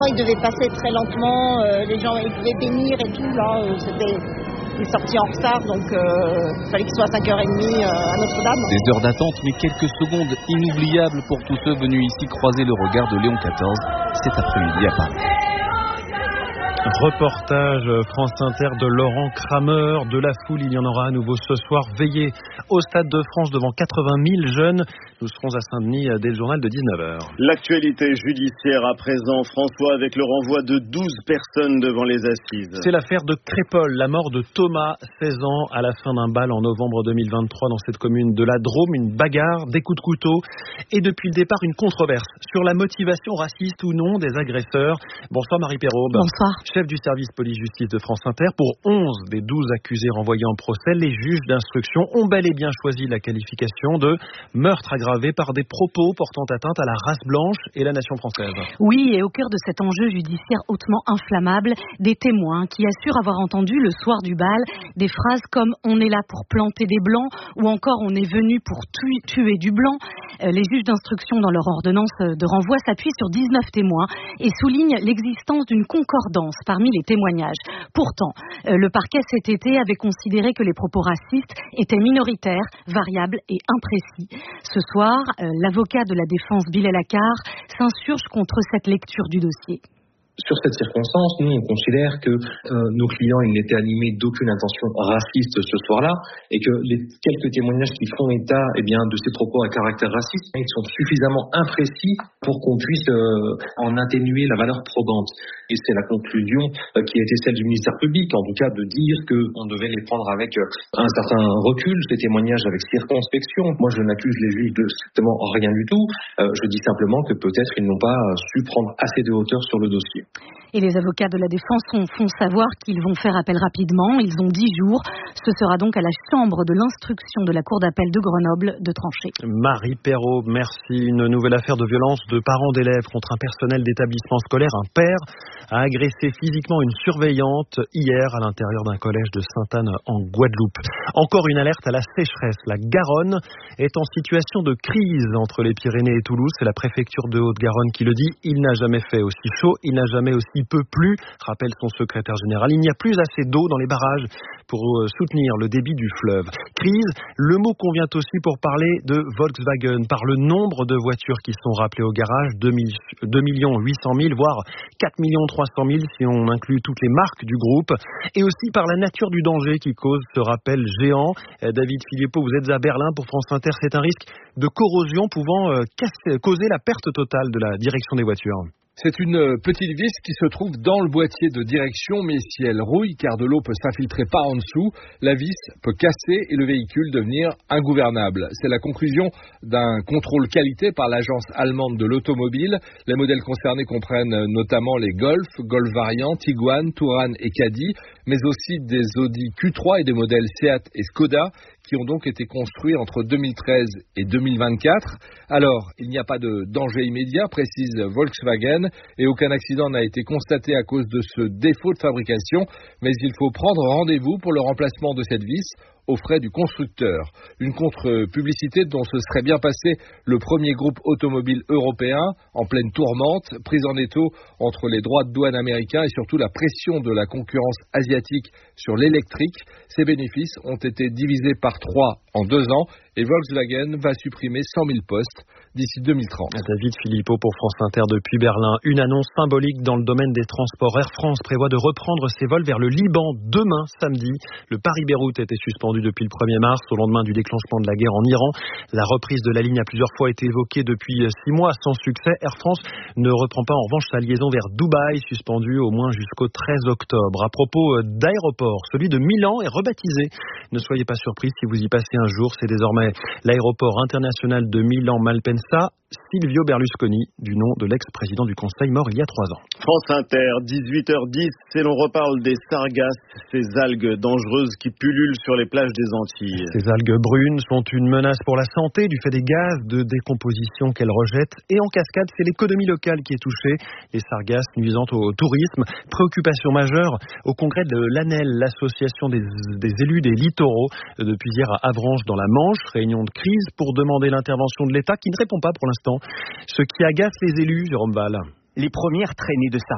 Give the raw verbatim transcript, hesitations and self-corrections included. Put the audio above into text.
Il devait passer très lentement, euh, les gens ils pouvaient bénir et tout, là, euh, c'était il est sorti en retard, donc il euh, fallait qu'il soit à cinq heures trente euh, à Notre-Dame. Des heures d'attente, mais quelques secondes inoubliables pour tous ceux venus ici croiser le regard de Léon quatorze cet après-midi à Paris. Reportage France Inter de Laurent Kramer. De la foule, il y en aura à nouveau ce soir. Veillez au Stade de France devant quatre-vingt mille jeunes. Nous serons à Saint-Denis dès le journal de dix-neuf heures. L'actualité judiciaire à présent, François, avec le renvoi de douze personnes devant les assises. C'est l'affaire de Crépol, la mort de Thomas, seize ans, à la fin d'un bal en novembre deux mille vingt-trois dans cette commune de la Drôme. Une bagarre, des coups de couteau et depuis le départ une controverse sur la motivation raciste ou non des agresseurs. Bonsoir Marie Perrault. Bonsoir. Chef du service police-justice de France Inter. Pour onze des douze accusés renvoyés en procès, les juges d'instruction ont bel et bien choisi la qualification de meurtre aggravé par des propos portant atteinte à la race blanche et la nation française. Oui, et au cœur de cet enjeu judiciaire hautement inflammable, des témoins qui assurent avoir entendu le soir du bal des phrases comme « on est là pour planter des blancs » ou encore « on est venu pour tu- tuer du blanc ». Les juges d'instruction, dans leur ordonnance de renvoi, s'appuient sur dix-neuf témoins et soulignent l'existence d'une concordance parmi les témoignages. Pourtant, le parquet cet été avait considéré que les propos racistes étaient minoritaires, variables et imprécis. Ce soir, l'avocat de la défense Bilal Akar s'insurge contre cette lecture du dossier. Sur cette circonstance, nous, on considère que euh, nos clients ils n'étaient animés d'aucune intention raciste ce soir-là et que les quelques témoignages qui font état eh bien, de ces propos à caractère raciste, ils sont suffisamment imprécis pour qu'on puisse euh, en atténuer la valeur probante. Et c'est la conclusion euh, qui a été celle du ministère public, en tout cas de dire qu'on devait les prendre avec euh, un certain recul, ces témoignages avec circonspection. Moi, je n'accuse les juges de strictement rien du tout. Euh, je dis simplement que peut-être ils n'ont pas su prendre assez de hauteur sur le dossier. Et les avocats de la défense font, font savoir qu'ils vont faire appel rapidement. Ils ont dix jours. Ce sera donc à la chambre de l'instruction de la cour d'appel de Grenoble de trancher. Marie Perrault, merci. Une nouvelle affaire de violence de parents d'élèves contre un personnel d'établissement scolaire. Un père a agressé physiquement une surveillante hier à l'intérieur d'un collège de Sainte-Anne en Guadeloupe. Encore une alerte à la sécheresse. La Garonne est en situation de crise entre les Pyrénées et Toulouse. C'est la préfecture de Haute-Garonne qui le dit. Il n'a jamais fait aussi chaud. Il n'a jamais aussi peu plu, rappelle son secrétaire général. Il n'y a plus assez d'eau dans les barrages pour soutenir le débit du fleuve. Crise, le mot convient aussi pour parler de Volkswagen, par le nombre de voitures qui sont rappelées au garage, deux millions huit cent mille, voire quatre millions trois cent mille si on inclut toutes les marques du groupe, et aussi par la nature du danger qui cause ce rappel géant. David Philippot, vous êtes à Berlin pour France Inter, c'est un risque de corrosion pouvant casser, causer la perte totale de la direction des voitures. C'est une petite vis qui se trouve dans le boîtier de direction, mais si elle rouille, car de l'eau peut s'infiltrer par en dessous, la vis peut casser et le véhicule devenir ingouvernable. C'est la conclusion d'un contrôle qualité par l'agence allemande de l'automobile. Les modèles concernés comprennent notamment les Golf, Golf Variant, Tiguan, Touran et Caddy, mais aussi des Audi Q trois et des modèles Seat et Skoda, qui ont donc été construits entre deux mille treize et deux mille vingt-quatre. Alors, il n'y a pas de danger immédiat, précise Volkswagen, et aucun accident n'a été constaté à cause de ce défaut de fabrication, mais il faut prendre rendez-vous pour le remplacement de cette vis aux frais du constructeur. Une contre-publicité dont se serait bien passé le premier groupe automobile européen en pleine tourmente, prise en étau entre les droits de douane américains et surtout la pression de la concurrence asiatique sur l'électrique. Ces bénéfices ont été divisés par trois en deux ans et Volkswagen va supprimer cent mille postes d'ici deux mille trente. David Philippot pour France Inter depuis Berlin. Une annonce symbolique dans le domaine des transports. Air France prévoit de reprendre ses vols vers le Liban demain samedi. Le Paris-Beyrouth était suspendu depuis le premier mars au lendemain du déclenchement de la guerre en Iran. La reprise de la ligne a plusieurs fois été évoquée depuis six mois sans succès. Air France ne reprend pas en revanche sa liaison vers Dubaï, suspendue au moins jusqu'au treize octobre. À propos d'aéroport, celui de Milan est rebaptisé. Ne soyez pas surpris si vous y passez un jour. C'est désormais l'aéroport international de Milan-Malpensa. Silvio Berlusconi, du nom de l'ex-président du Conseil mort il y a trois ans. France Inter, dix-huit heures dix, et l'on reparle des sargasses, ces algues dangereuses qui pullulent sur les plages des Antilles. Ces algues brunes sont une menace pour la santé du fait des gaz de décomposition qu'elles rejettent. Et en cascade, c'est l'économie locale qui est touchée. Les sargasses nuisant au tourisme. Préoccupation majeure au congrès de l'A N E L, l'association des, des élus des littoraux, depuis hier à Avranches dans la Manche. Réunion de crise pour demander l'intervention de l'État qui ne répond pas pour l'instant. Ce qui agace les élus, Jérôme Val. Les premières traînées de sargasses